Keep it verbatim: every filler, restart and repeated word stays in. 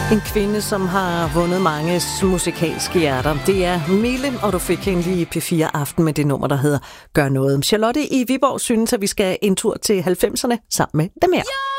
En kvinde, som har vundet mange musikalske hjerter. Det er Mille, og du fik hende lige i P fire Aften med det nummer, der hedder Gør Noget. Charlotte i Viborg synes, at vi skal en tur til halvfemserne sammen med dem her.